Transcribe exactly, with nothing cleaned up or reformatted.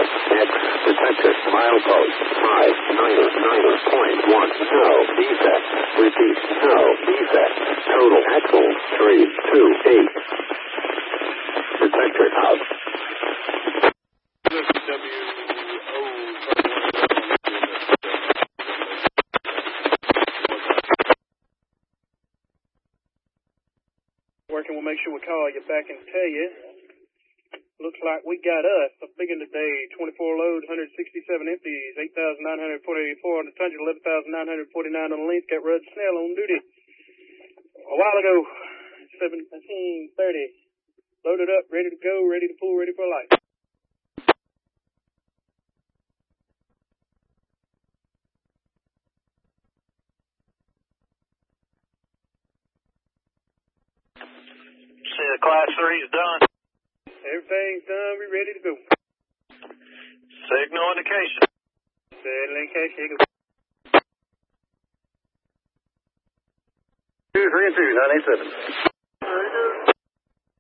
X, detector, milepost, five, niner, niner, point one, no, defect, repeat, no, defect, total axle, three, two, eight, detector out. Working, we'll make sure we call you back and tell you. Looks like we got us a big one today. twenty-four load, one hundred sixty-seven empties, eight thousand nine hundred forty-four on the Tundra, eleven thousand nine hundred forty-nine on the length. Got Rudd Snell on duty a while ago, seventeen thirty. Loaded up, ready to go, ready to pull, ready for life. See, the class three's done. Everything's done, we ready to go. Signal indication. Signal indication. Two, three, and two, nine, eight, seven.